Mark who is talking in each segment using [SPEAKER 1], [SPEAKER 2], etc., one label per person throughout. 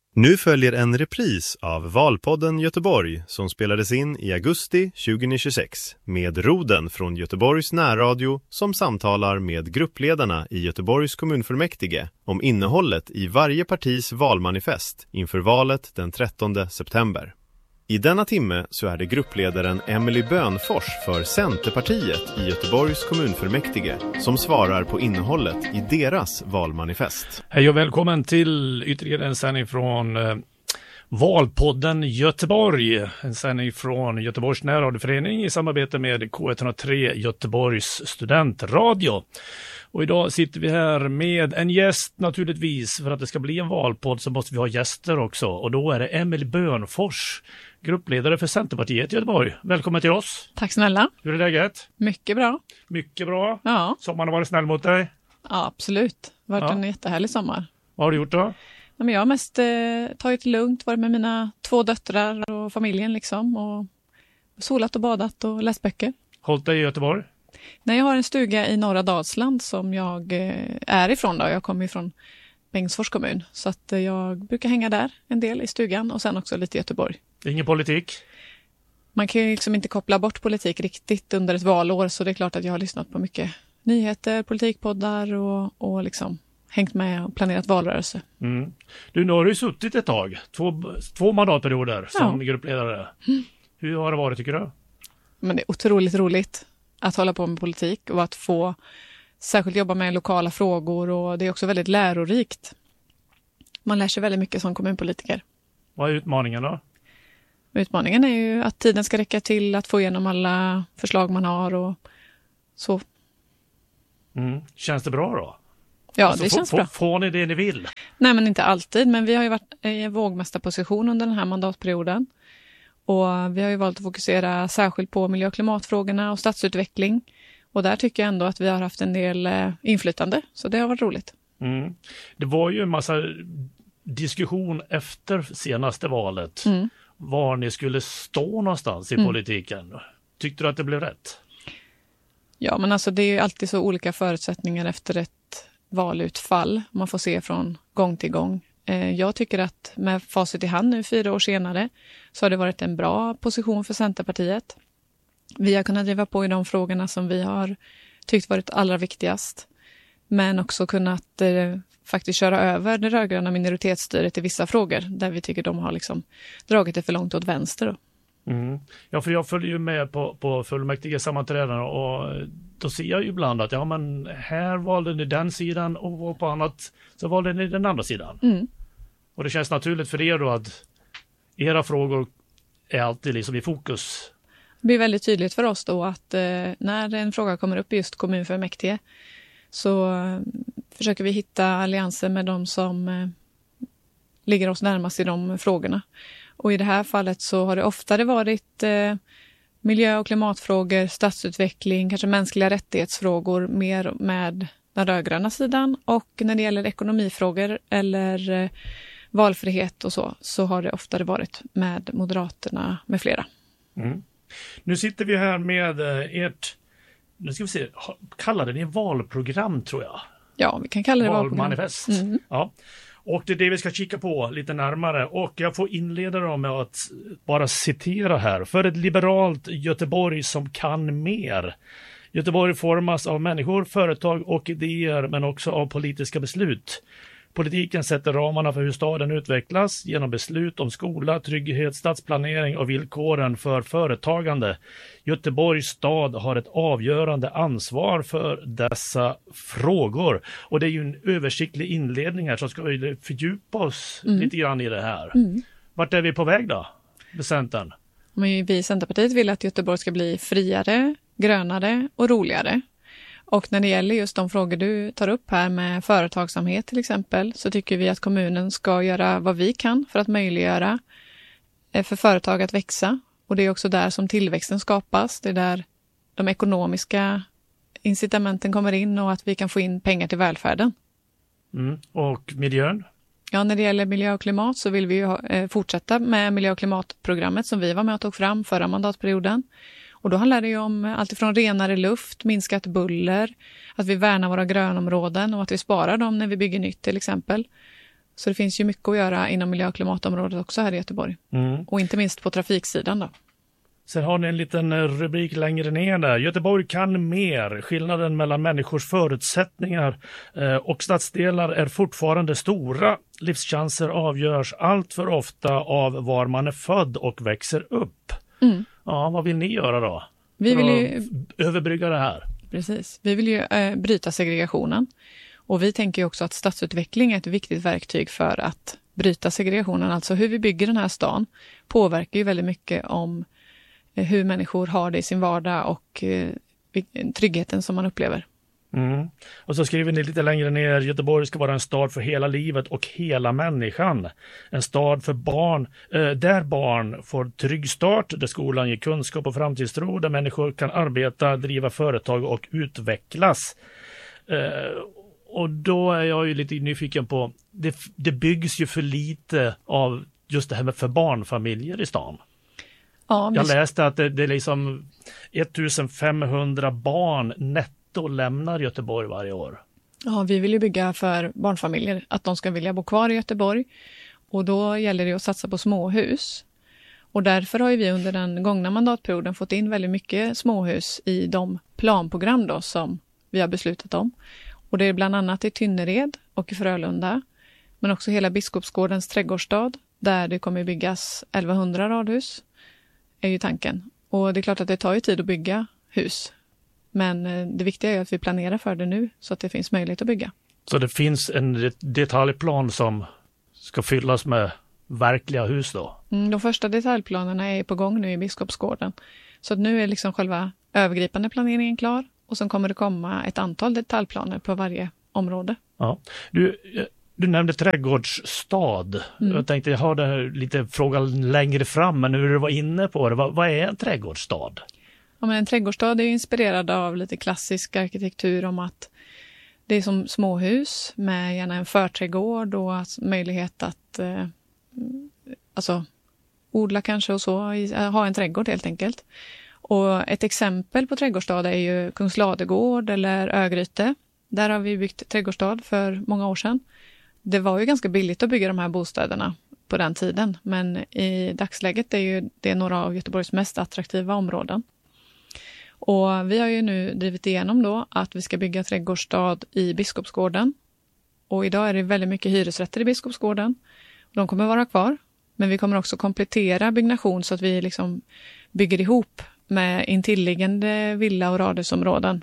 [SPEAKER 1] Nu följer en repris av Valpodden Göteborg som spelades in i augusti 2026 med Roden från Göteborgs närradio som samtalar med gruppledarna i Göteborgs kommunfullmäktige om innehållet i varje partis valmanifest inför valet den 13 september. I denna timme så är det gruppledaren Emily Bönfors för Centerpartiet i Göteborgs kommunfullmäktige som svarar på innehållet i deras valmanifest.
[SPEAKER 2] Hej och välkommen till ytterligare en sändning från Valpodden Göteborg. En sändning från Göteborgs närradioförening i samarbete med K103 Göteborgs studentradio. Och idag sitter vi här med en gäst naturligtvis. För att det ska bli en valpodd så måste vi ha gäster också. Och då är det Emily Bönfors, gruppledare för Centerpartiet i Göteborg. Välkommen till oss.
[SPEAKER 3] Tack snälla.
[SPEAKER 2] Hur är läget?
[SPEAKER 3] Mycket bra.
[SPEAKER 2] Mycket bra.
[SPEAKER 3] Ja.
[SPEAKER 2] Sommaren har varit snäll mot dig?
[SPEAKER 3] Ja, absolut. Det har varit en jättehärlig sommar.
[SPEAKER 2] Vad har du gjort då?
[SPEAKER 3] Ja, men jag har mest tagit det lugnt, varit med mina 2 döttrar och familjen liksom. Och solat och badat och läst böcker.
[SPEAKER 2] Hållit dig i Göteborg?
[SPEAKER 3] Nej, jag har en stuga i norra Dalsland som jag är ifrån då. Jag kommer ifrån Bengtsfors kommun. Så att jag brukar hänga där en del i stugan och sen också lite i Göteborg.
[SPEAKER 2] Ingen politik?
[SPEAKER 3] Man kan ju liksom inte koppla bort politik riktigt under ett valår. Så det är klart att jag har lyssnat på mycket nyheter, politikpoddar och liksom hängt med och planerat valrörelse.
[SPEAKER 2] Mm. Du, nu har du suttit ett tag. Två mandatperioder som gruppledare. Mm. Hur har det varit tycker du?
[SPEAKER 3] Men det är otroligt roligt att hålla på med politik och att få särskilt jobba med lokala frågor och det är också väldigt lärorikt. Man lär sig väldigt mycket som kommunpolitiker.
[SPEAKER 2] Vad är utmaningen då?
[SPEAKER 3] Utmaningen är ju att tiden ska räcka till att få igenom alla förslag man har och så.
[SPEAKER 2] Mm. Känns det bra då?
[SPEAKER 3] Ja,
[SPEAKER 2] alltså,
[SPEAKER 3] det känns bra.
[SPEAKER 2] Får ni det ni vill?
[SPEAKER 3] Nej, men inte alltid. Men vi har ju varit i en vågmästarposition under den här mandatperioden. Och vi har ju valt att fokusera särskilt på miljö- och klimatfrågorna och stadsutveckling. Och där tycker jag ändå att vi har haft en del inflytande. Så det har varit roligt.
[SPEAKER 2] Mm. Det var ju en massa diskussion efter senaste valet. Var ni skulle stå någonstans i politiken. Tyckte du att det blev rätt? Ja, men alltså det är ju alltid så olika förutsättningar efter ett valutfall. Man får se från gång till gång. Jag tycker att med facit i hand nu 4 år senare så har det varit en bra position för Centerpartiet. Vi har kunnat driva på i de frågorna som vi har tyckt varit allra viktigast. Men också kunnat faktiskt köra över det rödgröna minoritetsstyret i vissa frågor där vi tycker de har liksom dragit det för långt åt vänster. Då. Mm. Ja, för jag följer ju med på fullmäktige sammanträdena och då ser jag ju ibland att ja, men här valde ni den sidan och på annat så valde ni den andra sidan. Mm. Och det känns naturligt för er då att era frågor är alltid liksom i fokus.
[SPEAKER 3] Det blir väldigt tydligt för oss då att när en fråga kommer upp i just kommunfullmäktige så försöker vi hitta allianser med de som ligger oss närmast i de frågorna. Och i det här fallet så har det oftare varit miljö- och klimatfrågor, stadsutveckling, kanske mänskliga rättighetsfrågor mer med den rödgröna sidan. Och när det gäller ekonomifrågor eller valfrihet och så har det oftare varit med Moderaterna med flera. Mm.
[SPEAKER 2] Nu sitter vi här med ert, nu ska vi se, kallade ni valprogram tror jag?
[SPEAKER 3] Ja, vi kan kalla det
[SPEAKER 2] valmanifest. Mm. Ja. Och det är det vi ska kika på lite närmare. Och jag får inleda då med att bara citera här. För ett liberalt Göteborg som kan mer. Göteborg formas av människor, företag och idéer men också av politiska beslut. Politiken sätter ramarna för hur staden utvecklas genom beslut om skola, trygghet, stadsplanering och villkoren för företagande. Göteborgs stad har ett avgörande ansvar för dessa frågor. Och det är ju en översiktlig inledning här så ska vi fördjupa oss lite grann i det här. Mm. Vart är vi på väg då med Centern?
[SPEAKER 3] Men vi i Centerpartiet vill att Göteborg ska bli friare, grönare och roligare. Och när det gäller just de frågor du tar upp här med företagsamhet till exempel så tycker vi att kommunen ska göra vad vi kan för att möjliggöra för företag att växa. Och det är också där som tillväxten skapas. Det är där de ekonomiska incitamenten kommer in och att vi kan få in pengar till välfärden.
[SPEAKER 2] Mm. Och miljön?
[SPEAKER 3] Ja, när det gäller miljö och klimat så vill vi ju fortsätta med miljö- och klimatprogrammet som vi var med och tog fram förra mandatperioden. Och då handlar det ju om allt ifrån renare luft, minskat buller, att vi värnar våra grönområden och att vi sparar dem när vi bygger nytt till exempel. Så det finns ju mycket att göra inom miljö- och klimatområdet också här i Göteborg. Och inte minst på trafiksidan då.
[SPEAKER 2] Sen har ni en liten rubrik längre ner där. Göteborg kan mer. Skillnaden mellan människors förutsättningar och stadsdelar är fortfarande stora. Livschanser avgörs allt för ofta av var man är född och växer upp. Ja, vad vill ni göra då?
[SPEAKER 3] Vi vill ju
[SPEAKER 2] överbrygga det här.
[SPEAKER 3] Precis. Vi vill ju bryta segregationen. Och vi tänker ju också att stadsutveckling är ett viktigt verktyg för att bryta segregationen. Alltså hur vi bygger den här stan påverkar ju väldigt mycket om hur människor har det i sin vardag och tryggheten som man upplever.
[SPEAKER 2] Och så skriver ni lite längre ner: Göteborg ska vara en stad för hela livet och hela människan. En stad för barn, där barn får trygg start, där skolan ger kunskap och framtidstro, där människor kan arbeta, driva företag och utvecklas. Och då är jag ju lite nyfiken på, det byggs ju för lite av just det här med för barnfamiljer i stan. Ja, jag läste att det är liksom 1500 barn netto lämnar Göteborg varje år.
[SPEAKER 3] Ja, vi vill ju bygga för barnfamiljer, att de ska vilja bo kvar i Göteborg. Och då gäller det att satsa på småhus. Och därför har ju vi under den gångna mandatperioden fått in väldigt mycket småhus i de planprogram då som vi har beslutat om. Och det är bland annat i Tynnered och i Frölunda, men också hela Biskopsgårdens trädgårdsstad, där det kommer byggas 1100 radhus, är ju tanken. Och det är klart att det tar ju tid att bygga hus, men det viktiga är att vi planerar för det nu så att det finns möjlighet att bygga.
[SPEAKER 2] Så det finns en detaljplan som ska fyllas med verkliga hus då?
[SPEAKER 3] De första detaljplanerna är på gång nu i Biskopsgården. Så att nu är liksom själva övergripande planeringen klar. Och sen kommer det komma ett antal detaljplaner på varje område. Ja.
[SPEAKER 2] Du nämnde trädgårdsstad. Jag tänkte jag har det här lite frågan längre fram, men nu du var inne på det. Vad är en trädgårdsstad?
[SPEAKER 3] Ja, men en trädgårdsstad är inspirerad av lite klassisk arkitektur, om att det är som småhus med gärna en förträdgård och möjlighet att odla kanske och så, ha en trädgård helt enkelt. Och ett exempel på trädgårdsstad är ju Kungsladegård eller Örgryte. Där har vi byggt trädgårdsstad för många år sedan. Det var ju ganska billigt att bygga de här bostäderna på den tiden, men i dagsläget är ju det några av Göteborgs mest attraktiva områden. Och vi har ju nu drivit igenom då att vi ska bygga trädgårdsstad i Biskopsgården. Och idag är det väldigt mycket hyresrätter i Biskopsgården. De kommer vara kvar, men vi kommer också komplettera byggnation så att vi liksom bygger ihop med intilliggande villa- och radhusområden.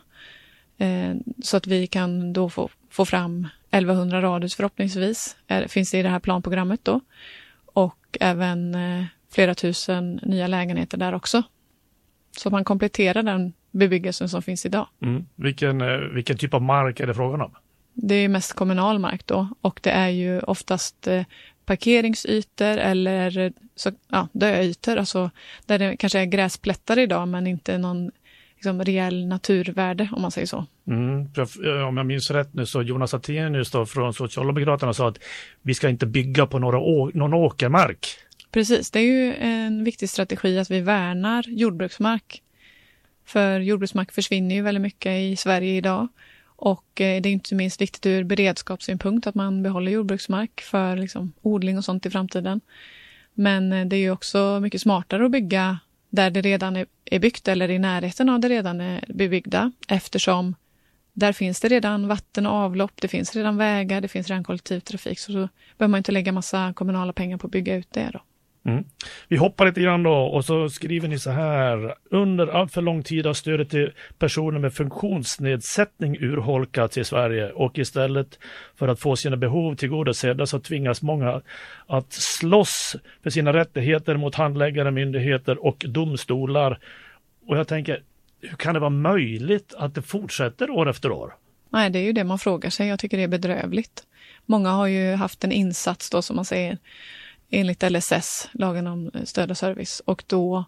[SPEAKER 3] Så att vi kan då få fram 1100 radhus förhoppningsvis. Finns det i det här planprogrammet då. Och även flera tusen nya lägenheter där också. Så man kompletterar den bebyggelsen som finns idag.
[SPEAKER 2] Vilken typ av mark är det frågan om?
[SPEAKER 3] Det är mest kommunal mark då. Och det är ju oftast parkeringsytor eller döytor. Alltså där det kanske är gräsplättar idag, men inte någon liksom reell naturvärde, om man säger så.
[SPEAKER 2] Om jag minns rätt nu så Jonas Attenius då från Socialdemokraterna sa att vi ska inte bygga på någon åkermark.
[SPEAKER 3] Precis, det är ju en viktig strategi att vi värnar jordbruksmark. För jordbruksmark försvinner ju väldigt mycket i Sverige idag. Och det är inte minst viktigt ur beredskapssynpunkt att man behåller jordbruksmark för liksom odling och sånt i framtiden. Men det är ju också mycket smartare att bygga där det redan är byggt eller i närheten av det redan är bebyggda, eftersom där finns det redan vatten och avlopp, det finns redan vägar, det finns redan kollektivtrafik, så då behöver man inte lägga massa kommunala pengar på att bygga ut det då.
[SPEAKER 2] Vi hoppar lite grann då och så skriver ni så här: under allt för lång tid har stödet till personer med funktionsnedsättning urholkats i Sverige, och istället för att få sina behov tillgodosedda så tvingas många att slåss för sina rättigheter mot handläggare, myndigheter och domstolar. Och jag tänker, hur kan det vara möjligt att det fortsätter år efter år?
[SPEAKER 3] Nej, det är ju det man frågar sig. Jag tycker det är bedrövligt. Många har ju haft en insats då, som man säger, enligt LSS, lagen om stöd och service. Och då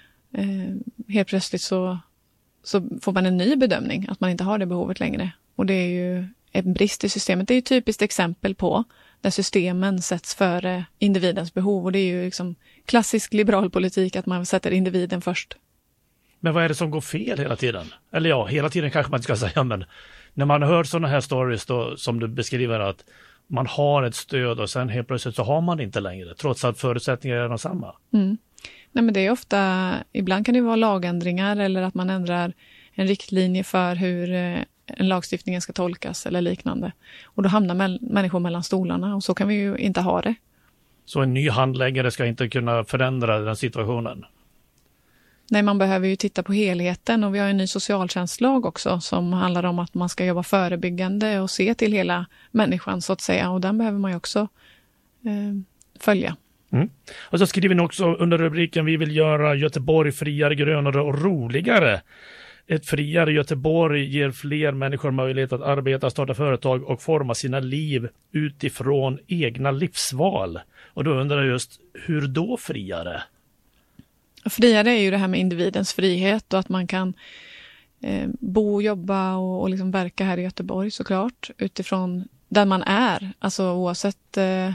[SPEAKER 3] helt plötsligt så får man en ny bedömning att man inte har det behovet längre. Och det är ju en brist i systemet. Det är ju ett typiskt exempel på där systemen sätts före individens behov. Och det är ju liksom klassisk liberal politik att man sätter individen först.
[SPEAKER 2] Men vad är det som går fel hela tiden? Eller ja, hela tiden kanske man inte ska säga, men när man hör sådana här stories då, som du beskriver, att man har ett stöd och sen helt plötsligt så har man det inte längre, trots att förutsättningarna är de samma.
[SPEAKER 3] Nej, men det är ofta, ibland kan det vara lagändringar eller att man ändrar en riktlinje för hur en lagstiftning ska tolkas eller liknande. Och då hamnar människor mellan stolarna och så kan vi ju inte ha det.
[SPEAKER 2] Så en ny handläggare ska inte kunna förändra den situationen?
[SPEAKER 3] Nej, man behöver ju titta på helheten och vi har en ny socialtjänstlag också som handlar om att man ska jobba förebyggande och se till hela människan så att säga, och den behöver man ju också följa.
[SPEAKER 2] Och så skriver ni också under rubriken vi vill göra Göteborg friare, grönare och roligare. Ett friare Göteborg ger fler människor möjlighet att arbeta, starta företag och forma sina liv utifrån egna livsval. Och då undrar jag just, hur då friare?
[SPEAKER 3] Friare är ju det här med individens frihet och att man kan bo, jobba och liksom verka här i Göteborg såklart utifrån där man är, alltså oavsett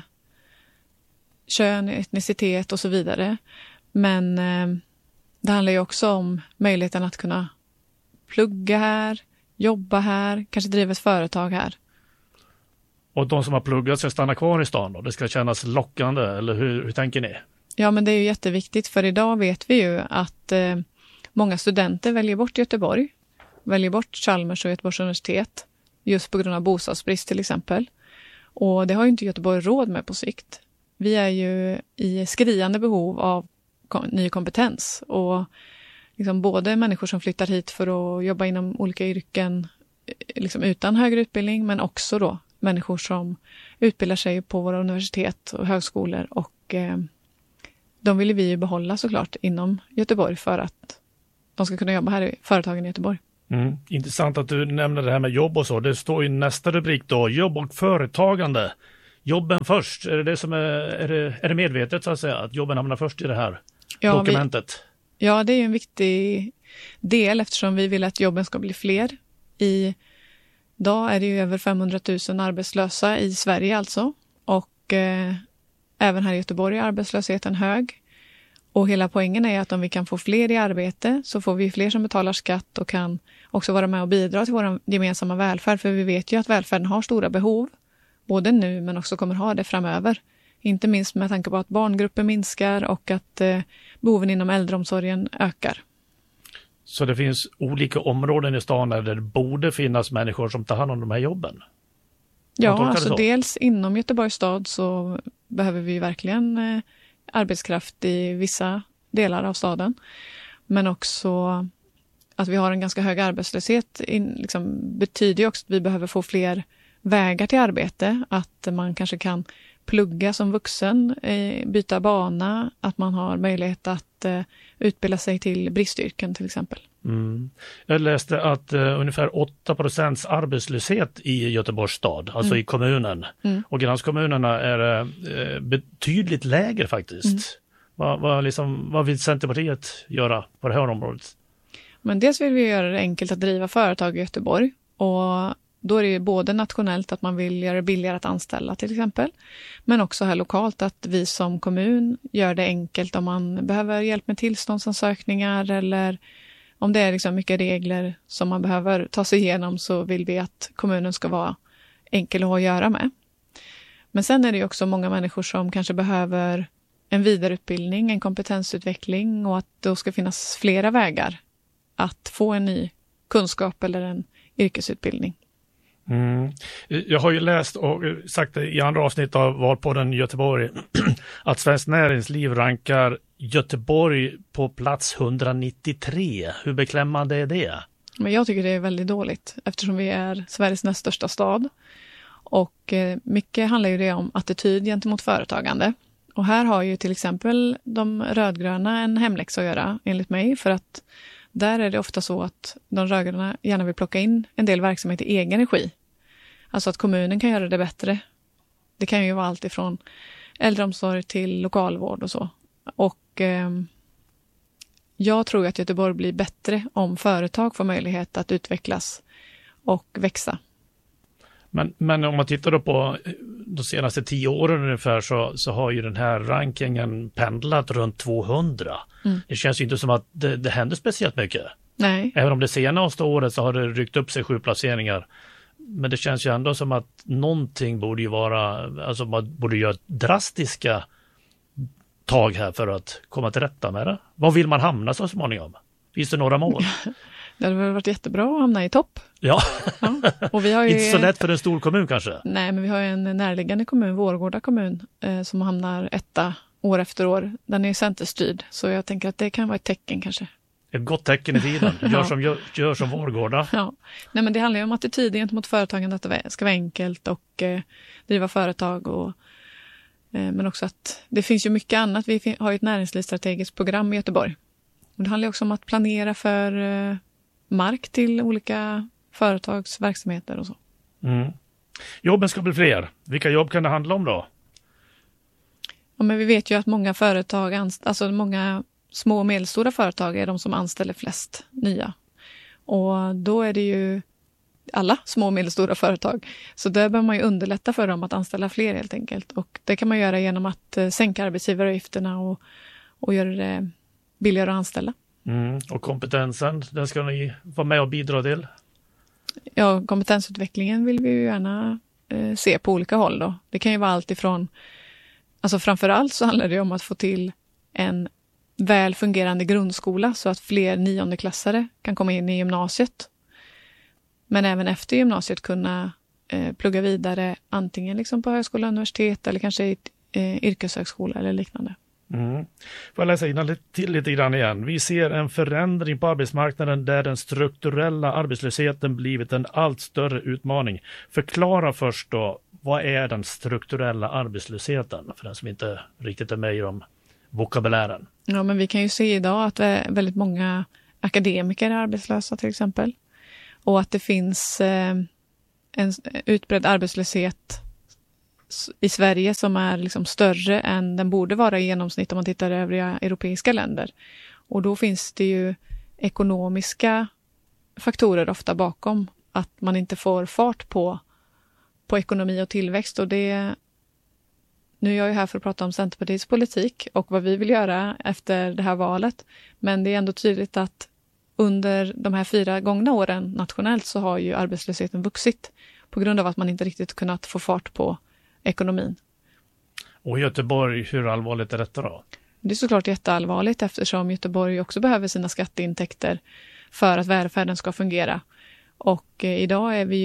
[SPEAKER 3] kön, etnicitet och så vidare. Men det handlar ju också om möjligheten att kunna plugga här, jobba här, kanske driva ett företag här.
[SPEAKER 2] Och de som har pluggat ska stanna kvar i stan då? Det ska kännas lockande, eller hur tänker ni?
[SPEAKER 3] Ja, men det är ju jätteviktigt, för idag vet vi ju att många studenter väljer bort Göteborg, väljer bort Chalmers och Göteborgs universitet just på grund av bostadsbrist till exempel. Och det har ju inte Göteborg råd med på sikt. Vi är ju i skriande behov av ny kompetens och liksom både människor som flyttar hit för att jobba inom olika yrken liksom utan högre utbildning, men också då människor som utbildar sig på våra universitet och högskolor, och de vill vi ju behålla såklart inom Göteborg för att de ska kunna jobba här i företagen i Göteborg.
[SPEAKER 2] Intressant att du nämner det här med jobb och så. Det står i nästa rubrik då, jobb och företagande. Jobben först, är det som är det medvetet så att säga, att jobben hamnar först i det här dokumentet? Ja, det är en viktig
[SPEAKER 3] del eftersom vi vill att jobben ska bli fler. Idag är det ju över 500 000 arbetslösa i Sverige alltså, och även här i Göteborg är arbetslösheten hög. Och hela poängen är att om vi kan få fler i arbete så får vi fler som betalar skatt och kan också vara med och bidra till vår gemensamma välfärd. För vi vet ju att välfärden har stora behov, både nu men också kommer ha det framöver. Inte minst med tanke på att barngrupper minskar och att behoven inom äldreomsorgen ökar.
[SPEAKER 2] Så det finns olika områden i stan där det borde finnas människor som tar hand om de här jobben?
[SPEAKER 3] Ja, alltså dels inom Göteborgs stad så behöver vi verkligen arbetskraft i vissa delar av staden. Men också att vi har en ganska hög arbetslöshet liksom, betyder ju också att vi behöver få fler vägar till arbete. Att man kanske kan plugga som vuxen, byta bana, att man har möjlighet att utbilda sig till bristyrken till exempel.
[SPEAKER 2] Jag läste att ungefär 8% arbetslöshet i Göteborgs stad, alltså i kommunen. Och gränskommunerna är betydligt lägre faktiskt. Vad vill Centerpartiet göra på det här området?
[SPEAKER 3] Men dels vill vi göra det enkelt att driva företag i Göteborg, och då är det både nationellt att man vill göra det billigare att anställa till exempel, men också här lokalt att vi som kommun gör det enkelt om man behöver hjälp med tillståndsansökningar eller om det är liksom mycket regler som man behöver ta sig igenom, så vill vi att kommunen ska vara enkel att ha att göra med. Men sen är det ju också många människor som kanske behöver en vidareutbildning, en kompetensutveckling, och att det ska finnas flera vägar att få en ny kunskap eller en yrkesutbildning.
[SPEAKER 2] Jag har ju läst och sagt det i andra avsnitt av Valpodden Göteborg att Svenskt Näringsliv rankar Göteborg på plats 193. Hur beklämmande är det?
[SPEAKER 3] Men jag tycker det är väldigt dåligt eftersom vi är Sveriges näst största stad. Och mycket handlar ju det om attityd gentemot företagande. Och här har ju till exempel de rödgröna en hemläxa att göra enligt mig, för att där är det ofta så att de rödgröna gärna vill plocka in en del verksamhet i egen regi. Alltså att kommunen kan göra det bättre. Det kan ju vara allt ifrån äldreomsorg till lokalvård och så. Och jag tror att Göteborg blir bättre om företag får möjlighet att utvecklas och växa.
[SPEAKER 2] Men om man tittar då på de senaste 10 åren ungefär så har ju den här rankingen pendlat runt 200. Det känns ju inte som att det händer speciellt mycket.
[SPEAKER 3] Nej.
[SPEAKER 2] Även om det senaste året så har det ryckt upp sig 7 placeringar. Men det känns ju ändå som att någonting borde ju vara, alltså man borde göra drastiska tag här för att komma till rätta med det. Vad vill man hamna så småningom? Finns det några mål?
[SPEAKER 3] Det hade väl varit jättebra att hamna i topp.
[SPEAKER 2] Ja,
[SPEAKER 3] Och vi har ju,
[SPEAKER 2] inte så lätt för en stor kommun kanske.
[SPEAKER 3] Nej, men vi har ju en närliggande kommun, Vårgårda kommun, som hamnar etta år efter år. Den är centerstyrd, så jag tänker att det kan vara ett tecken kanske.
[SPEAKER 2] Ett gott tecken i tiden. Gör som Vårgårda.
[SPEAKER 3] Ja. Nej, men det handlar ju om attityd gentemot företagen, att det ska vara enkelt och driva företag. Men också att det finns ju mycket annat. Vi har ju ett näringslivsstrategiskt program i Göteborg. Och det handlar också om att planera för mark till olika företags verksamheter och så.
[SPEAKER 2] Mm. Jobben ska bli fler. Vilka jobb kan det handla om då?
[SPEAKER 3] Ja, men vi vet ju att många företag, alltså många små och medelstora företag är de som anställer flest nya. Och då är det ju alla små och medelstora företag. Så där behöver man ju underlätta för dem att anställa fler helt enkelt. Och det kan man göra genom att sänka arbetsgivaravgifterna och göra det billigare att anställa.
[SPEAKER 2] Och kompetensen, den ska ni vara med och bidra till?
[SPEAKER 3] Ja, kompetensutvecklingen vill vi ju gärna se på olika håll då. Det kan ju vara allt ifrån, alltså framförallt så handlar det om att få till en väl fungerande grundskola så att fler niondeklassare kan komma in i gymnasiet. Men även efter gymnasiet kunna plugga vidare antingen liksom på högskola, universitet eller kanske i yrkeshögskola eller liknande.
[SPEAKER 2] Får jag läsa in till lite grann igen. Vi ser en förändring på arbetsmarknaden där den strukturella arbetslösheten blivit en allt större utmaning. Förklara först då, vad är den strukturella arbetslösheten för den som inte riktigt är med i de vokabulären?
[SPEAKER 3] Ja, men vi kan ju se idag att väldigt många akademiker är arbetslösa till exempel. Och att det finns en utbredd arbetslöshet i Sverige som är liksom större än den borde vara i genomsnitt om man tittar i övriga europeiska länder. Och då finns det ju ekonomiska faktorer ofta bakom att man inte får fart på ekonomi och tillväxt. Och nu är jag ju här för att prata om Centerpartiets politik och vad vi vill göra efter det här valet. Men det är ändå tydligt att under de här 4 gångna åren nationellt så har ju arbetslösheten vuxit på grund av att man inte riktigt kunnat få fart på ekonomin.
[SPEAKER 2] Och Göteborg, hur allvarligt är detta då?
[SPEAKER 3] Det är såklart jätteallvarligt eftersom Göteborg också behöver sina skatteintäkter för att välfärden ska fungera. Och idag är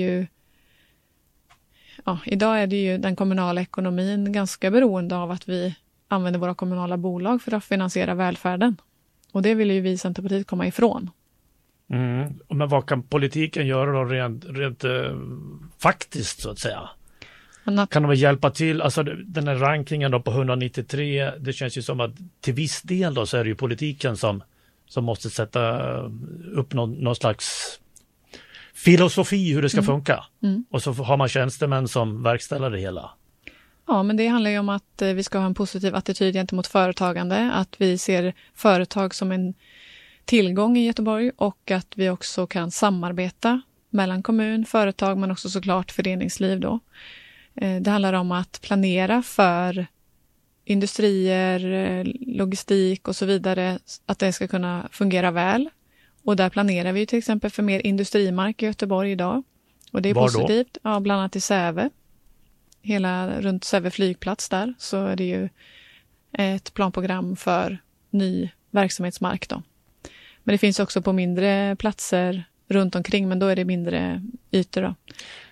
[SPEAKER 3] det ju den kommunala ekonomin ganska beroende av att vi använder våra kommunala bolag för att finansiera välfärden. Och det vill ju vi i Centerpartiet komma ifrån.
[SPEAKER 2] Men vad kan politiken göra då rent faktiskt så att säga? Kan de hjälpa till? Alltså den här rankingen då på 193, det känns ju som att till viss del då så är det ju politiken som måste sätta upp någon slags filosofi hur det ska funka. Och så har man tjänstemän som verkställer det hela.
[SPEAKER 3] Ja, men det handlar ju om att vi ska ha en positiv attityd gentemot företagande, att vi ser företag som en tillgång i Göteborg och att vi också kan samarbeta mellan kommun, företag men också såklart föreningsliv då. Det handlar om att planera för industrier, logistik och så vidare, att det ska kunna fungera väl. Och där planerar vi till exempel för mer industrimark i Göteborg idag. Och det är positivt. Ja, bland annat i Säve. Hela runt Säve flygplats där så är det ju ett planprogram för ny verksamhetsmark då. Men det finns också på mindre platser runt omkring, men då är det mindre ytor då.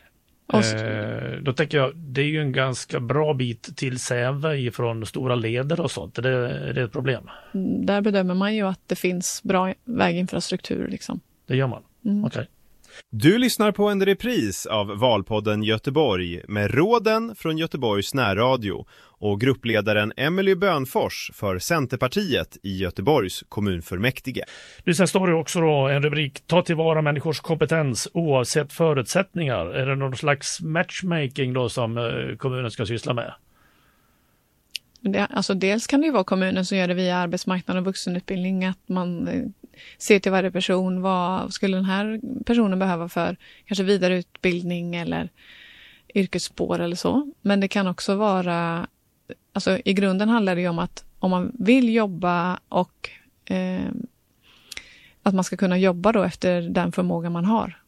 [SPEAKER 2] Då tänker jag, det är ju en ganska bra bit till Säve ifrån stora leder och sånt. Är det ett problem?
[SPEAKER 3] Där bedömer man ju att det finns bra väginfrastruktur liksom.
[SPEAKER 2] Det gör man? Okej.
[SPEAKER 1] Du lyssnar på en repris av Valpodden Göteborg med råden från Göteborgs närradio och gruppledaren Emily Bönfors för Centerpartiet i Göteborgs kommunfullmäktige.
[SPEAKER 2] Sen står det också då en rubrik: ta tillvara människors kompetens oavsett förutsättningar. Är det någon slags matchmaking då som kommunen ska syssla med?
[SPEAKER 3] Alltså dels kan det ju vara kommunen som gör det via arbetsmarknad och vuxenutbildning, att man ser till varje person, vad skulle den här personen behöva för kanske vidareutbildning eller yrkesspår eller så. Men det kan också vara, alltså i grunden handlar det ju om att om man vill jobba och att man ska kunna jobba då efter den förmåga man har.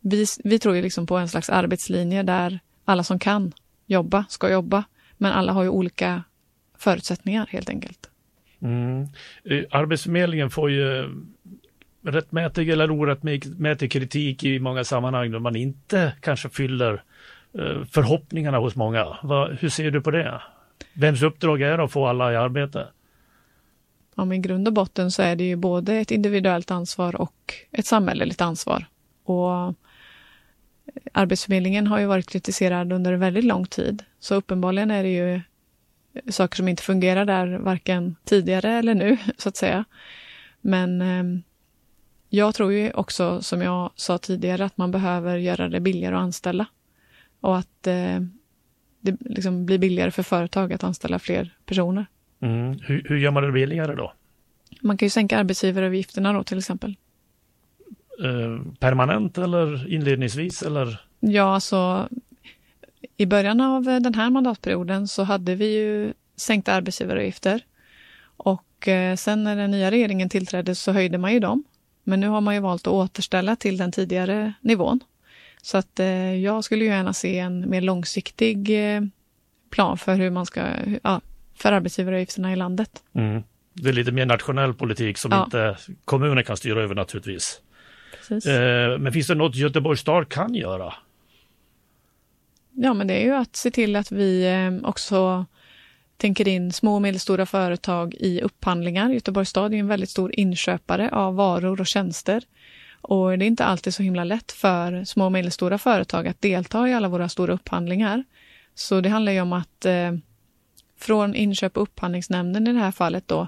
[SPEAKER 3] vi tror ju liksom på en slags arbetslinje där alla som kan jobba ska jobba, men alla har ju olika förutsättningar helt enkelt.
[SPEAKER 2] Arbetsförmedlingen får ju rättmätig eller orättmätig kritik i många sammanhang när man inte kanske fyller förhoppningarna hos många. Hur ser du på det? Vems uppdrag är det att få alla i arbete?
[SPEAKER 3] Ja, men i grund och botten så är det ju både ett individuellt ansvar och ett samhälleligt ansvar. Och Arbetsförmedlingen har ju varit kritiserad under väldigt lång tid. Så uppenbarligen är det ju saker som inte fungerar där, varken tidigare eller nu, så att säga. Men jag tror ju också, som jag sa tidigare, att man behöver göra det billigare att anställa. Och att det liksom blir billigare för företag att anställa fler personer.
[SPEAKER 2] Hur gör man det billigare då?
[SPEAKER 3] Man kan ju sänka arbetsgivaravgifterna då till exempel.
[SPEAKER 2] Permanent eller inledningsvis? Eller?
[SPEAKER 3] Ja, alltså i början av den här mandatperioden så hade vi ju sänkta arbetsgivaravgifter. Och sen när den nya regeringen tillträdde så höjde man ju dem. Men nu har man ju valt att återställa till den tidigare nivån. Så att jag skulle ju gärna se en mer långsiktig plan för hur man ska, för arbetsgivaravgifterna i landet.
[SPEAKER 2] Det är lite mer nationell politik som inte kommuner kan styra över naturligtvis.
[SPEAKER 3] Precis.
[SPEAKER 2] Men finns det något Göteborgs stad kan göra?
[SPEAKER 3] Ja, men det är ju att se till att vi också tänker in små och medelstora företag i upphandlingar. Göteborgs stad är en väldigt stor inköpare av varor och tjänster. Och det är inte alltid så himla lätt för små och medelstora företag att delta i alla våra stora upphandlingar. Så det handlar ju om att från inköp- och upphandlingsnämnden i det här fallet då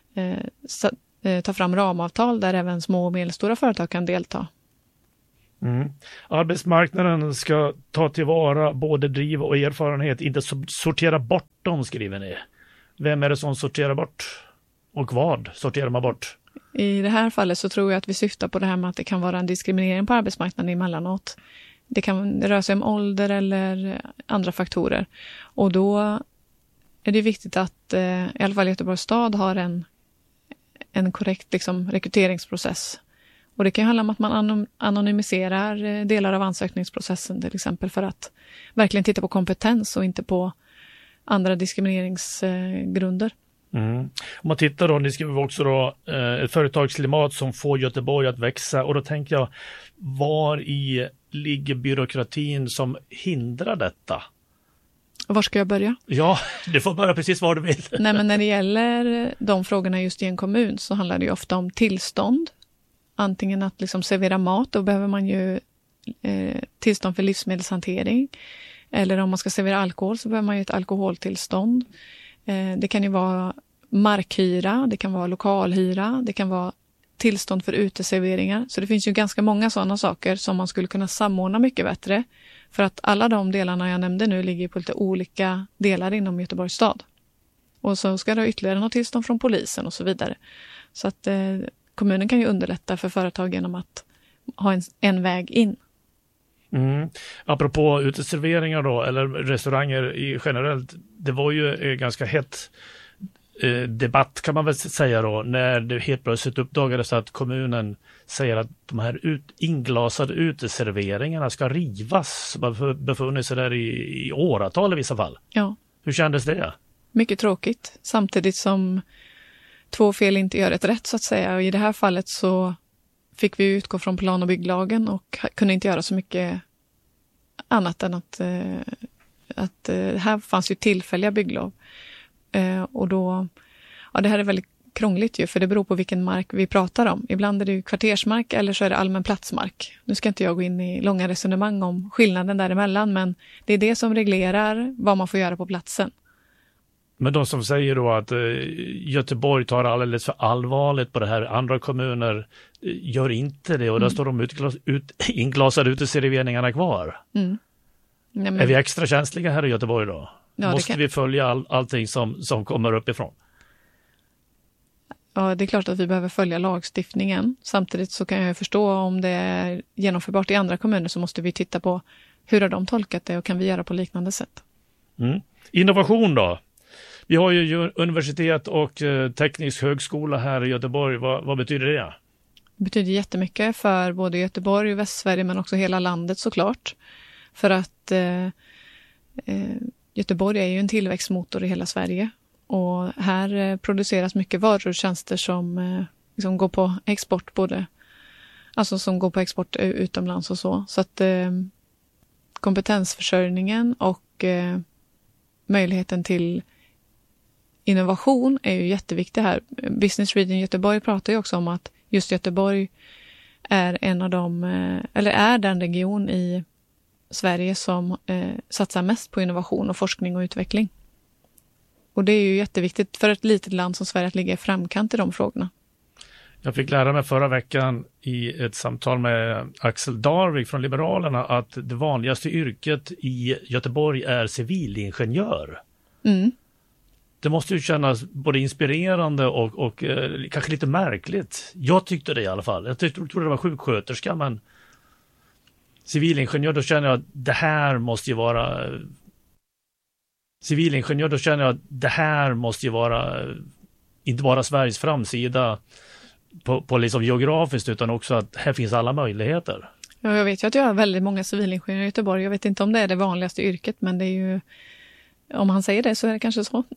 [SPEAKER 3] ta fram ramavtal där även små och medelstora företag kan delta.
[SPEAKER 2] Arbetsmarknaden ska ta tillvara både driv och erfarenhet, inte sortera bort dem, skriver ni. Vem är det som sorterar bort? Och vad sorterar man bort?
[SPEAKER 3] I det här fallet så tror jag att vi syftar på det här med att det kan vara en diskriminering på arbetsmarknaden emellanåt. Det kan röra sig om ålder eller andra faktorer. Och då är det viktigt att i alla fall Göteborgs stad har en korrekt liksom, rekryteringsprocess. Och det kan handla om att man anonymiserar delar av ansökningsprocessen till exempel för att verkligen titta på kompetens och inte på andra diskrimineringsgrunder.
[SPEAKER 2] Om man tittar då, ni skriver också då ett företagsklimat som får Göteborg att växa, och då tänker jag, var i ligger byråkratin som hindrar detta?
[SPEAKER 3] Var ska jag börja?
[SPEAKER 2] Ja, du får börja precis var du vill.
[SPEAKER 3] Nej, men när det gäller de frågorna just i en kommun så handlar det ju ofta om tillstånd. Antingen att liksom servera mat, då behöver man ju tillstånd för livsmedelshantering. Eller om man ska servera alkohol så behöver man ju ett alkoholtillstånd. Det kan ju vara markhyra, det kan vara lokalhyra, det kan vara tillstånd för uteserveringar. Så det finns ju ganska många sådana saker som man skulle kunna samordna mycket bättre. För att alla de delarna jag nämnde nu ligger på lite olika delar inom Göteborgs stad. Och så ska det ha ytterligare något tillstånd från polisen och så vidare. Så att kommunen kan ju underlätta för företag genom att ha en väg in.
[SPEAKER 2] Apropå uteserveringar då, eller restauranger i generellt, det var ju ganska hett debatt kan man väl säga då, när det helt plötsligt uppdagades att kommunen säger att de här inglasade uteserveringarna ska rivas. Man har befunnit sig där i åratal i vissa fall.
[SPEAKER 3] Ja.
[SPEAKER 2] Hur kändes det?
[SPEAKER 3] Mycket tråkigt, samtidigt som två fel inte gör ett rätt så att säga. Och i det här fallet så fick vi utgå från plan- och bygglagen och kunde inte göra så mycket annat än att här fanns ju tillfälliga bygglov. Och då, det här är väldigt krångligt ju, för det beror på vilken mark vi pratar om. Ibland är det ju kvartersmark eller så är det allmän platsmark. Nu ska inte jag gå in i långa resonemang om skillnaden däremellan, men det är det som reglerar vad man får göra på platsen.
[SPEAKER 2] Men de som säger då att Göteborg tar alldeles för allvarligt på det här, andra kommuner gör inte det, och där står de inglasade uteserveringarna kvar. Nej, men... Är vi extra känsliga här i Göteborg då? Ja, måste vi följa allting som kommer uppifrån?
[SPEAKER 3] Ja, det är klart att vi behöver följa lagstiftningen. Samtidigt så kan jag förstå om det är genomförbart i andra kommuner, så måste vi titta på hur har de tolkat det och kan vi göra på liknande sätt.
[SPEAKER 2] Innovation då? Vi har ju universitet och teknisk högskola här i Göteborg. Vad betyder det?
[SPEAKER 3] betyder jättemycket för både Göteborg och Västsverige men också hela landet såklart. För att Göteborg är ju en tillväxtmotor i hela Sverige. Och här produceras mycket varor och tjänster som liksom går på export som går på export utomlands och så. Så att kompetensförsörjningen och möjligheten till innovation är ju jätteviktig här. Business Region Göteborg pratar ju också om att just Göteborg är är den region i Sverige som satsar mest på innovation och forskning och utveckling. Och det är ju jätteviktigt för ett litet land som Sverige att ligga i framkant i de frågorna.
[SPEAKER 2] Jag fick lära mig förra veckan i ett samtal med Axel Darvik från Liberalerna att det vanligaste yrket i Göteborg är civilingenjör.
[SPEAKER 3] Mm.
[SPEAKER 2] Det måste ju kännas både inspirerande och kanske lite märkligt. Jag tyckte det i alla fall. Jag trodde det var sjuksköterska, men civilingenjör, då känner jag att det här måste ju vara... Civilingenjör, då känner jag att det här måste ju vara inte bara Sveriges framsida på liksom geografiskt, utan också att här finns alla möjligheter.
[SPEAKER 3] Ja, jag vet ju att jag har väldigt många civilingenjörer i Göteborg. Jag vet inte om det är det vanligaste yrket, men det är ju... Om han säger det så är det kanske så.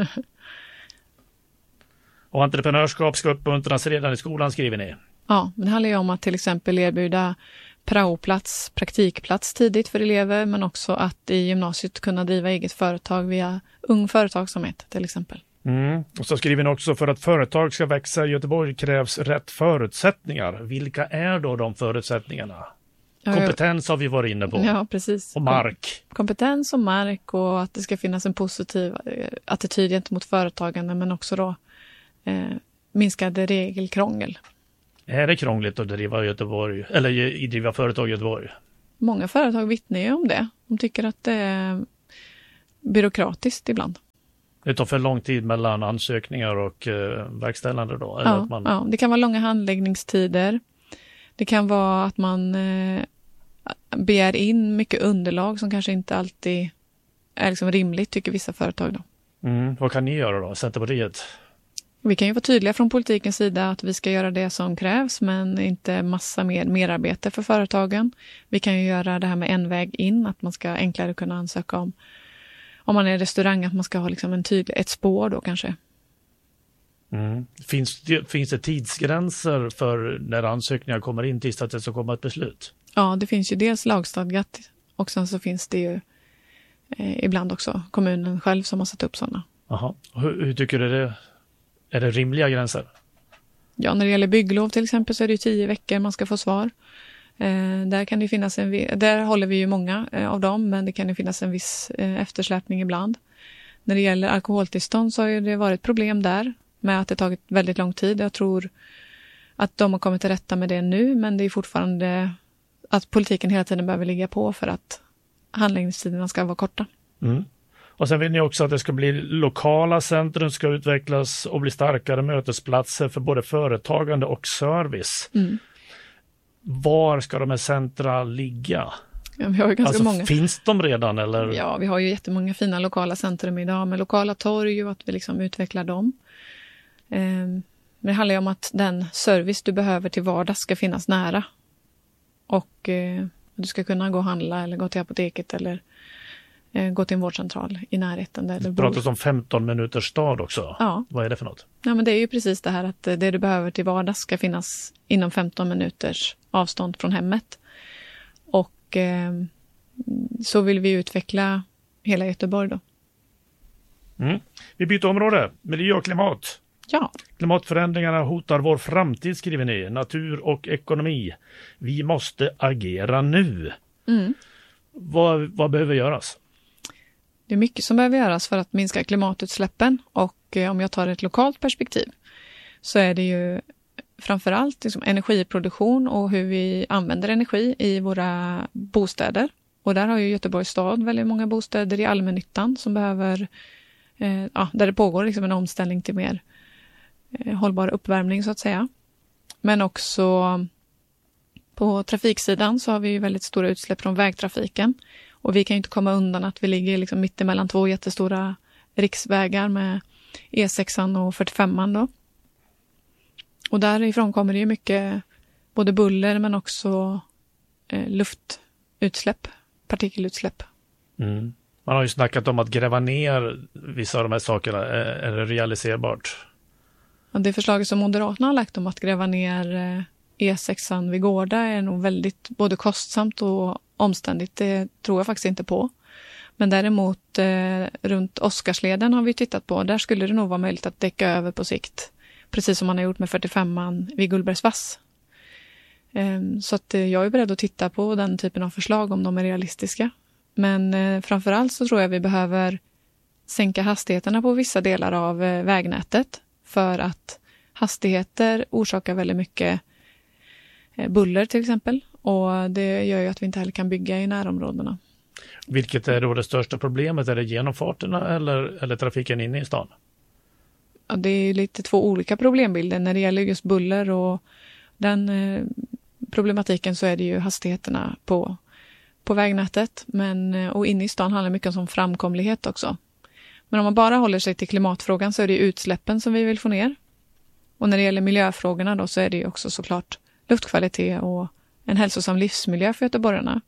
[SPEAKER 2] Och entreprenörskap ska uppmuntras redan i skolan, skriver ni.
[SPEAKER 3] Ja, det handlar ju om att till exempel erbjuda praoplats, praktikplats tidigt för elever, men också att i gymnasiet kunna driva eget företag via Ung Företagsamhet till exempel.
[SPEAKER 2] Och så skriver ni också: för att företag ska växa i Göteborg krävs rätt förutsättningar. Vilka är då de förutsättningarna? Kompetens har vi varit inne på.
[SPEAKER 3] Ja, precis.
[SPEAKER 2] Och mark.
[SPEAKER 3] Kompetens och mark, och att det ska finnas en positiv attityd gentemot företagande, men också då minskade regelkrångel. Är
[SPEAKER 2] det krångligt att driva Göteborg eller driva företag i Göteborg?
[SPEAKER 3] Många företag vittnar ju om det. De tycker att det är byråkratiskt ibland.
[SPEAKER 2] Det tar för lång tid mellan ansökningar och verkställande då? Eller
[SPEAKER 3] Ja,
[SPEAKER 2] att man...
[SPEAKER 3] ja, det kan vara långa handläggningstider. Det kan vara att man begär in mycket underlag som kanske inte alltid är liksom rimligt, tycker vissa företag då.
[SPEAKER 2] Vad kan ni göra då, Centerpartiet?
[SPEAKER 3] Vi kan ju vara tydliga från politikens sida att vi ska göra det som krävs, men inte massa merarbete för företagen. Vi kan ju göra det här med en väg in, att man ska enklare kunna ansöka om man är restaurang, att man ska ha liksom ett spår då kanske.
[SPEAKER 2] Finns det tidsgränser för när ansökningar kommer in tills att det ska komma ett beslut?
[SPEAKER 3] Ja, det finns ju dels lagstadgat, och sen så finns det ju ibland också kommunen själv som har satt upp sådana.
[SPEAKER 2] Jaha. Hur tycker du det? Är det rimliga gränser? Ja,
[SPEAKER 3] när det gäller bygglov till exempel så är det ju 10 veckor man ska få svar. Där kan det finnas där håller vi ju många av dem, men det kan ju finnas en viss eftersläpning ibland. När det gäller alkoholtillstånd så har ju det varit problem där med att det tagit väldigt lång tid. Jag tror att de har kommit till rätta med det nu, men det är fortfarande att politiken hela tiden behöver ligga på för att handläggningstiderna ska vara korta.
[SPEAKER 2] Och sen vill ni också att det ska bli lokala centrum, ska utvecklas och bli starkare mötesplatser för både företagande och service. Var ska de här centra ligga?
[SPEAKER 3] Ja, vi har ju ganska många.
[SPEAKER 2] Finns de redan? Eller?
[SPEAKER 3] Ja, vi har ju jättemånga fina lokala centrum idag med lokala torg och att vi liksom utvecklar dem. Men det handlar ju om att den service du behöver till vardags ska finnas nära. Och du ska kunna gå och handla eller gå till apoteket eller gå till en vårdcentral i närheten. Där du
[SPEAKER 2] pratar om 15 minuters stad också.
[SPEAKER 3] Ja.
[SPEAKER 2] Vad är det för något?
[SPEAKER 3] Ja, men det är ju precis det här att det du behöver till vardags ska finnas inom 15 minuters avstånd från hemmet. Och så vill vi utveckla hela Göteborg då.
[SPEAKER 2] Vi byter område. Miljö och klimat.
[SPEAKER 3] Ja.
[SPEAKER 2] Klimatförändringarna hotar vår framtid, skriver ni. Natur och ekonomi. Vi måste agera nu. Vad behöver göras?
[SPEAKER 3] Det är mycket som behöver göras för att minska klimatutsläppen, och om jag tar ett lokalt perspektiv så är det ju framförallt liksom energiproduktion och hur vi använder energi i våra bostäder. Och där har ju Göteborgs stad väldigt många bostäder i allmännyttan som behöver, där det pågår liksom en omställning till mer hållbar uppvärmning så att säga. Men också på trafiksidan så har vi ju väldigt stora utsläpp från vägtrafiken. Och vi kan ju inte komma undan att vi ligger liksom mitt emellan 2 jättestora riksvägar med E6 och 45 då. Och därifrån kommer det ju mycket både buller men också luftutsläpp, partikelutsläpp.
[SPEAKER 2] Mm. Man har ju snackat om att gräva ner vissa av de här sakerna. Är det realiserbart?
[SPEAKER 3] Ja, det förslaget som Moderaterna har lagt om att gräva ner E6an vid Gårda är nog väldigt både kostsamt och omständigt. Det tror jag faktiskt inte på. Men däremot runt Oscarsleden har vi tittat på. Där skulle det nog vara möjligt att däcka över på sikt. Precis som man har gjort med 45an vid Gullbergsvass. Så att jag är beredd att titta på den typen av förslag om de är realistiska. Men framförallt så tror jag vi behöver sänka hastigheterna på vissa delar av vägnätet. För att hastigheter orsakar väldigt mycket buller till exempel. Och det gör ju att vi inte heller kan bygga i närområdena.
[SPEAKER 2] Vilket är då det största problemet? Är det genomfarterna eller trafiken inne i stan?
[SPEAKER 3] Ja, det är lite två olika problembilder. När det gäller just buller och den problematiken så är det ju hastigheterna på vägnätet. Och inne i stan handlar det mycket om framkomlighet också. Men om man bara håller sig till klimatfrågan så är det utsläppen som vi vill få ner. Och när det gäller miljöfrågorna då så är det ju också såklart luftkvalitet och en hälsosam livsmiljö för göteborgarna.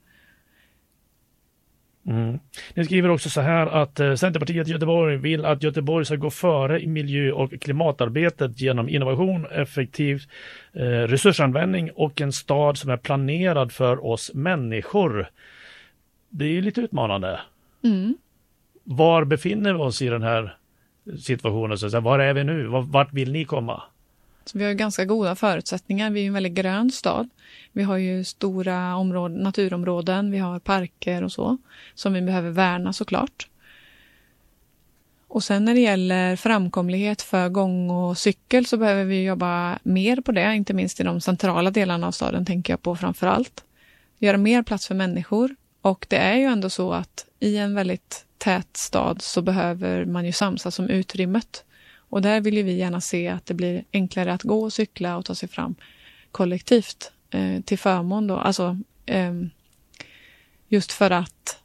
[SPEAKER 2] Mm. Ni skriver också så här att Centerpartiet i Göteborg vill att Göteborg ska gå före i miljö- och klimatarbetet genom innovation, effektiv resursanvändning och en stad som är planerad för oss människor. Det är ju lite utmanande.
[SPEAKER 3] Mm.
[SPEAKER 2] Var befinner vi oss i den här situationen? Så var är vi nu? Vart vill ni komma?
[SPEAKER 3] Så vi har ju ganska goda förutsättningar. Vi är en väldigt grön stad. Vi har ju stora naturområden, vi har parker och så som vi behöver värna såklart. Och sen när det gäller framkomlighet för gång och cykel så behöver vi jobba mer på det, inte minst i de centrala delarna av staden tänker jag på framför allt. Göra mer plats för människor och det är ju ändå så att i en väldigt tät stad så behöver man ju samsas om utrymmet. Och där vill ju vi gärna se att det blir enklare att gå och cykla och ta sig fram kollektivt till förmån då. Alltså just för att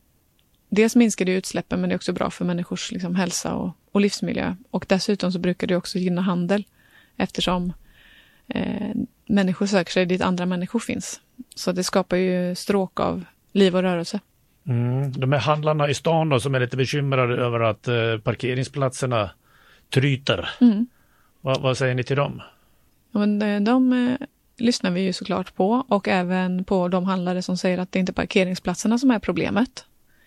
[SPEAKER 3] dels minskar det utsläppen men det är också bra för människors liksom, hälsa och livsmiljö. Och dessutom så brukar det också gynna handel eftersom människor söker sig dit andra människor finns. Så det skapar ju stråk av liv och rörelse.
[SPEAKER 2] De här handlarna i stan då, som är lite bekymrade över att parkeringsplatserna tryter. Vad säger ni till dem?
[SPEAKER 3] Ja, men de lyssnar vi ju såklart på och även på de handlare som säger att det inte är parkeringsplatserna som är problemet.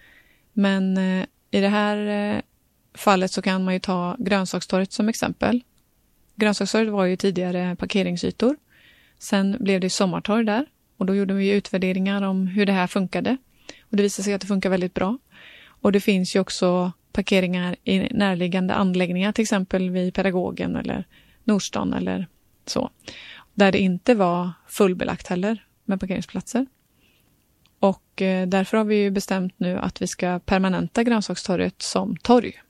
[SPEAKER 3] Men i det här fallet så kan man ju ta Grönsakstorget som exempel. Grönsakstorget var ju tidigare parkeringsytor. Sen blev det sommartorg där och då gjorde vi utvärderingar om hur det här funkade. Och det visade sig att det funkar väldigt bra. Och det finns ju också parkeringar i närliggande anläggningar, till exempel vid Pedagogen eller Nordstan eller så. Där det inte var fullbelagt heller med parkeringsplatser. Och därför har vi ju bestämt nu att vi ska permanenta Grönsakstorget som torg.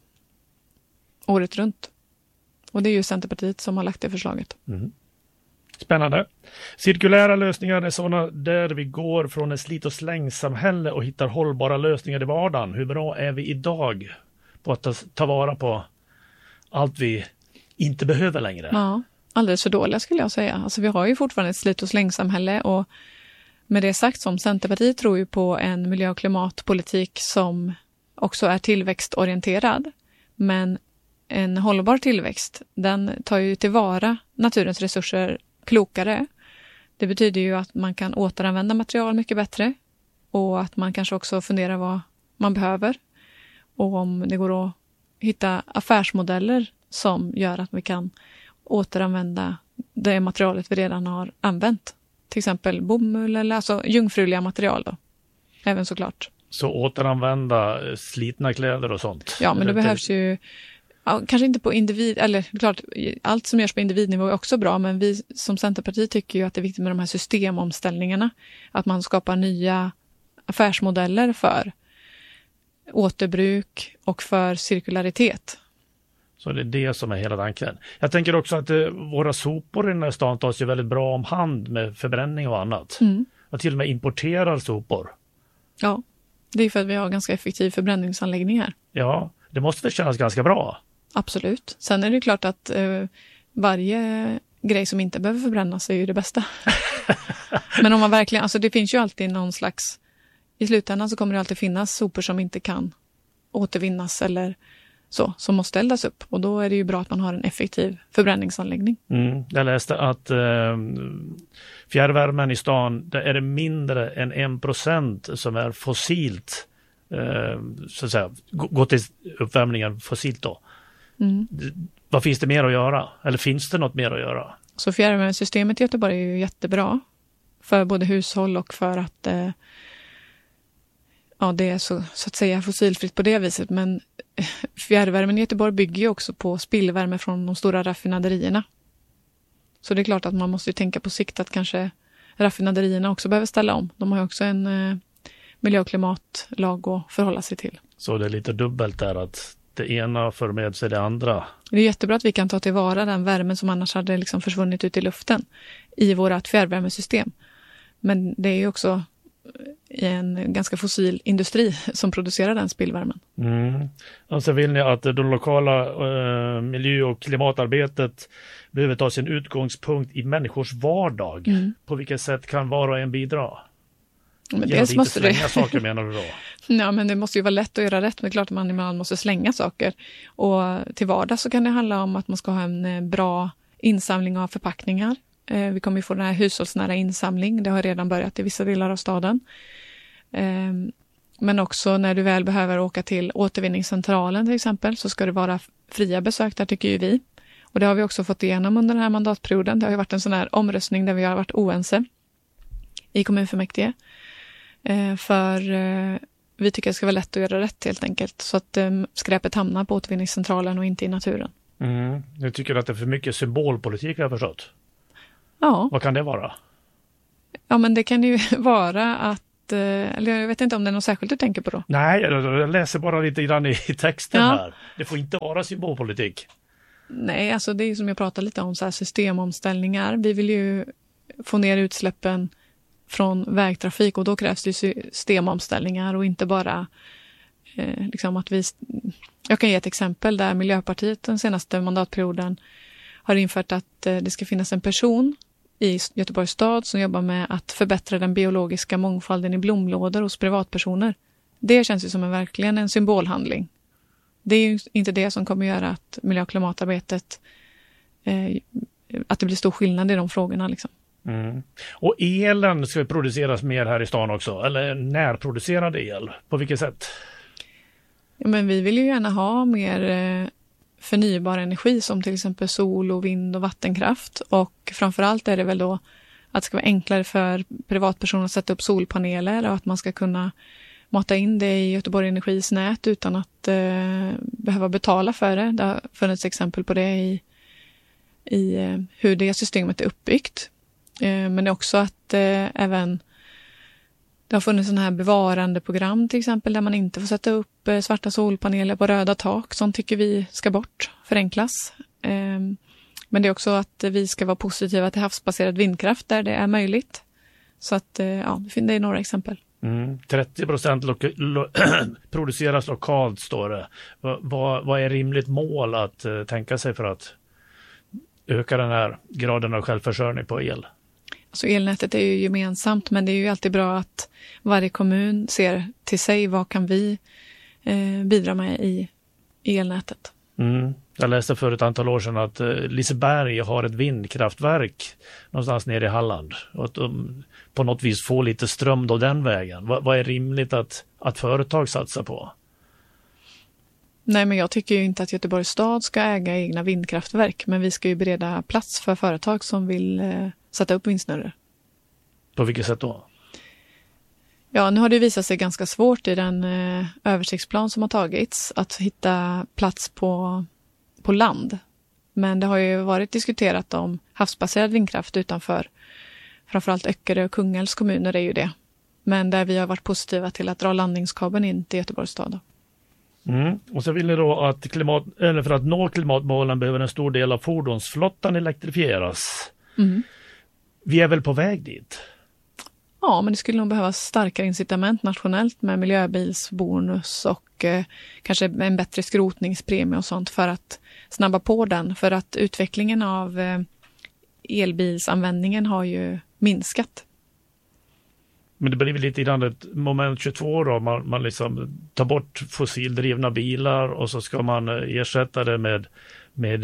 [SPEAKER 3] Året runt. Och det är ju Centerpartiet som har lagt det förslaget.
[SPEAKER 2] Mm. Spännande. Cirkulära lösningar är sådana där vi går från ett slit- och slängsamhälle och hittar hållbara lösningar i vardagen. Hur bra är vi idag på att ta vara på allt vi inte behöver längre?
[SPEAKER 3] Ja, alldeles för dåliga skulle jag säga. Alltså vi har ju fortfarande ett slit- och slängsamhälle och med det sagt som Centerpartiet tror ju på en miljö- och klimatpolitik som också är tillväxtorienterad. Men en hållbar tillväxt, den tar ju tillvara naturens resurser klokare. Det betyder ju att man kan återanvända material mycket bättre och att man kanske också funderar vad man behöver och om det går att hitta affärsmodeller som gör att vi kan återanvända det materialet vi redan har använt. Till exempel bomull eller alltså jungfruliga material då. Även såklart.
[SPEAKER 2] Så återanvända slitna kläder och sånt?
[SPEAKER 3] Ja, men det behövs ju kanske inte på individ, eller klart, allt som görs på individnivå är också bra, men vi som Centerparti tycker ju att det är viktigt med de här systemomställningarna. Att man skapar nya affärsmodeller för återbruk och för cirkularitet.
[SPEAKER 2] Så det är det som är hela tanken. Jag tänker också att våra sopor i den här stan tas ju väldigt bra om hand med förbränning och annat. Och till och med importerar sopor. Ja,
[SPEAKER 3] det är för att vi har ganska effektiv förbränningsanläggning här.
[SPEAKER 2] Ja, det måste väl kännas ganska bra.
[SPEAKER 3] Absolut. Sen är det klart att varje grej som inte behöver förbrännas är ju det bästa. Men om man verkligen, alltså det finns ju alltid någon slags, i slutändan så kommer det alltid finnas sopor som inte kan återvinnas eller så, som måste eldas upp. Och då är det ju bra att man har en effektiv förbränningsanläggning.
[SPEAKER 2] Jag läste att fjärrvärmen i stan, där är det mindre än 1% som är fossilt, så att säga, gå till uppvärmningen fossilt då. Vad finns det mer att göra? Eller finns det något mer att göra?
[SPEAKER 3] Så fjärrvärmesystemet i Göteborg är ju jättebra för både hushåll och för att det är så att säga fossilfritt på det viset. Men fjärrvärmen i Göteborg bygger ju också på spillvärme från de stora raffinaderierna. Så det är klart att man måste tänka på sikt att kanske raffinaderierna också behöver ställa om. De har ju också en miljö- och klimatlag att förhålla sig till.
[SPEAKER 2] Så det är lite dubbelt där, att det ena för med sig det andra.
[SPEAKER 3] Det är jättebra att vi kan ta tillvara den värmen som annars hade liksom försvunnit ut i luften i vårt fjärrvärmesystem. Men det är ju också en ganska fossil industri som producerar den spillvärmen.
[SPEAKER 2] Och så vill ni att det lokala miljö- och klimatarbetet behöver ta sin utgångspunkt i människors vardag. På vilket sätt kan var och en bidra?
[SPEAKER 3] Men dels måste
[SPEAKER 2] slänga saker, menar du då?
[SPEAKER 3] Ja, men det måste ju vara lätt att göra rätt. Men det är klart att man ibland måste slänga saker. Och till vardag så kan det handla om att man ska ha en bra insamling av förpackningar. Vi kommer ju få den här hushållsnära insamling. Det har redan börjat i vissa delar av staden. Men också när du väl behöver åka till återvinningscentralen till exempel, så ska det vara fria besök där, tycker ju vi. Och det har vi också fått igenom under den här mandatperioden. Det har ju varit en sån här omröstning där vi har varit oense i kommunfullmäktige. För vi tycker det ska vara lätt att göra rätt helt enkelt. Så att skräpet hamnar på återvinningscentralen och inte i naturen.
[SPEAKER 2] Jag tycker att det är för mycket symbolpolitik, har jag förstått.
[SPEAKER 3] Ja.
[SPEAKER 2] Vad kan det vara?
[SPEAKER 3] Ja, men det kan ju vara att, eller jag vet inte om det är något särskilt du tänker på då.
[SPEAKER 2] Nej, jag läser bara lite grann i texten här. Det får inte vara symbolpolitik.
[SPEAKER 3] Nej, alltså det är som jag pratade lite om, så här systemomställningar. Vi vill ju få ner utsläppen från vägtrafik, och då krävs det systemomställningar och inte bara liksom att vi... Jag kan ge ett exempel där Miljöpartiet den senaste mandatperioden har infört att det ska finnas en person i Göteborgs stad som jobbar med att förbättra den biologiska mångfalden i blomlådor hos privatpersoner. Det känns ju som verkligen en symbolhandling. Det är ju inte det som kommer göra att miljö- och klimatarbetet, att det blir stor skillnad i de frågorna liksom.
[SPEAKER 2] Och elen ska produceras mer här i stan också, eller närproducerad el, på vilket sätt?
[SPEAKER 3] Ja, men vi vill ju gärna ha mer förnybar energi som till exempel sol och vind och vattenkraft, och framförallt är det väl då att det ska vara enklare för privatpersoner att sätta upp solpaneler och att man ska kunna mata in det i Göteborg Energis nät utan att behöva betala för det. Det har funnits exempel på det i hur det systemet är uppbyggt. Men det är också att även det har funnits sådana här bevarandeprogram till exempel där man inte får sätta upp svarta solpaneler på röda tak. Sånt tycker vi ska bort, förenklas. Men det är också att vi ska vara positiva till havsbaserad vindkraft där det är möjligt. Så att det är några exempel.
[SPEAKER 2] 30% produceras lokalt, står det. Vad är rimligt mål att tänka sig för att öka den här graden av självförsörjning på el?
[SPEAKER 3] Så elnätet är ju gemensamt, men det är ju alltid bra att varje kommun ser till sig vad kan vi bidra med i elnätet.
[SPEAKER 2] Jag läste för ett antal år sedan att Liseberg har ett vindkraftverk någonstans nere i Halland och att de på något vis får lite ström då den vägen. Vad är rimligt att företag satsar på?
[SPEAKER 3] Nej, men jag tycker ju inte att Göteborgs stad ska äga egna vindkraftverk, men vi ska ju bereda plats för företag som vill sätta upp vindsnurror.
[SPEAKER 2] På vilket sätt då?
[SPEAKER 3] Ja, nu har det visat sig ganska svårt i den översiktsplan som har tagits att hitta plats på land. Men det har ju varit diskuterat om havsbaserad vindkraft utanför framförallt Öckerö och Kungälvs kommuner är ju det. Men där vi har varit positiva till att dra landningskabeln in till Göteborgs stad.
[SPEAKER 2] Och så vill ni då att för att nå klimatmålen behöver en stor del av fordonsflottan elektrifieras. Vi är väl på väg dit?
[SPEAKER 3] Ja, men det skulle nog behövas starkare incitament nationellt med miljöbilsbonus och kanske en bättre skrotningspremie och sånt för att snabba på den. För att utvecklingen av elbilsanvändningen har ju minskat.
[SPEAKER 2] Men det blir väl lite grann ett moment 22 då, man liksom tar bort fossildrivna bilar och så ska man ersätta det med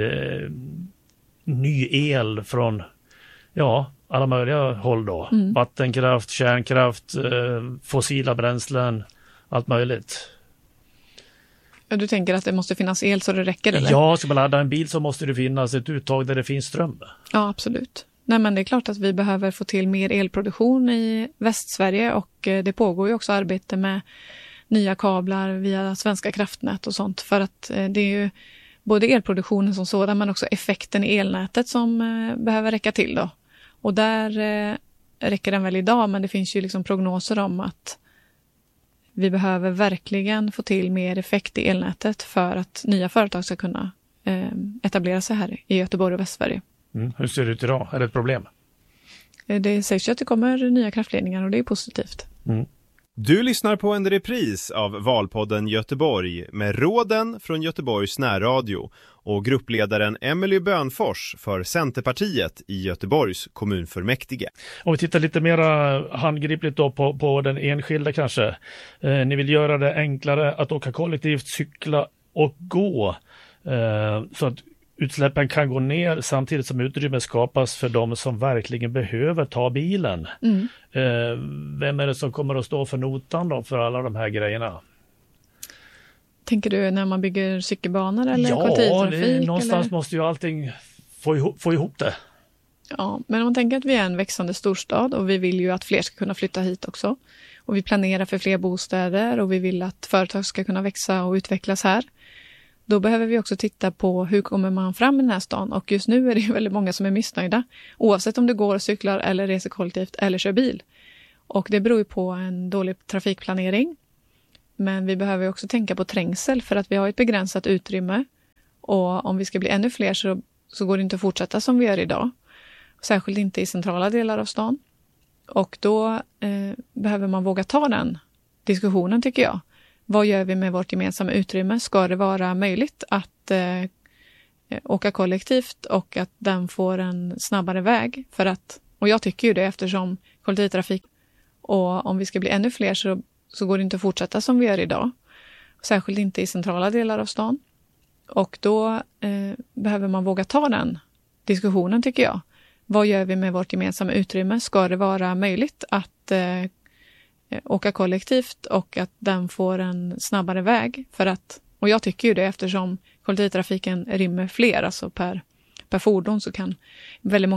[SPEAKER 2] ny el från alla möjliga håll då. Vattenkraft, kärnkraft, fossila bränslen, allt möjligt.
[SPEAKER 3] Ja, du tänker att det måste finnas el så det räcker, eller?
[SPEAKER 2] Ja, ska man ladda en bil så måste det finnas ett uttag där det finns ström.
[SPEAKER 3] Ja, absolut. Nej, men det är klart att vi behöver få till mer elproduktion i Västsverige och det pågår ju också arbete med nya kablar via Svenska kraftnät och sånt, för att det är ju både elproduktionen som sådan men också effekten i elnätet som behöver räcka till då. Och där räcker den väl idag, men det finns ju liksom prognoser om att vi behöver verkligen få till mer effekt i elnätet för att nya företag ska kunna etablera sig här i Göteborg och Västsverige.
[SPEAKER 2] Hur ser det ut idag? Är det ett problem?
[SPEAKER 3] Det sägs ju att det kommer nya kraftledningar och det är positivt.
[SPEAKER 1] Du lyssnar på en repris av Valpodden Göteborg med råden från Göteborgs närradio och gruppledaren Emily Bönfors för Centerpartiet i Göteborgs kommunfullmäktige.
[SPEAKER 2] Om vi tittar lite mer handgripligt då på den enskilda kanske. Ni vill göra det enklare att åka kollektivt, cykla och gå så att utsläppen kan gå ner samtidigt som utrymme skapas för de som verkligen behöver ta bilen. Vem är det som kommer att stå för notan då för alla de här grejerna?
[SPEAKER 3] Tänker du när man bygger cykelbanor eller kollektivtrafik?
[SPEAKER 2] Ja, någonstans
[SPEAKER 3] eller?
[SPEAKER 2] måste ju allting få ihop det.
[SPEAKER 3] Ja, men om man tänker att vi är en växande storstad och vi vill ju att fler ska kunna flytta hit också. Och vi planerar för fler bostäder och vi vill att företag ska kunna växa och utvecklas här. Då behöver vi också titta på hur kommer man fram i den här stan. Och just nu är det väldigt många som är missnöjda. Oavsett om du går, cyklar eller reser kollektivt eller kör bil. Och det beror ju på en dålig trafikplanering. Men vi behöver också tänka på trängsel för att vi har ett begränsat utrymme. Och om vi ska bli ännu fler så går det inte att fortsätta som vi gör idag. Särskilt inte i centrala delar av stan. Och då behöver man våga ta den diskussionen, tycker jag. Vad gör vi med vårt gemensamma utrymme? Ska det vara möjligt att åka kollektivt och att den får en snabbare väg? Och jag tycker ju det, eftersom kollektivtrafik, och om vi ska bli ännu fler så går det inte att fortsätta som vi gör idag. Särskilt inte i centrala delar av stan. Och då behöver man våga ta den diskussionen, tycker jag. Vad gör vi med vårt gemensamma utrymme? Ska det vara möjligt att åka kollektivt och att den får en snabbare väg? Och jag tycker ju det, eftersom kollektivtrafiken rymmer fler, alltså per fordon så kan väldigt många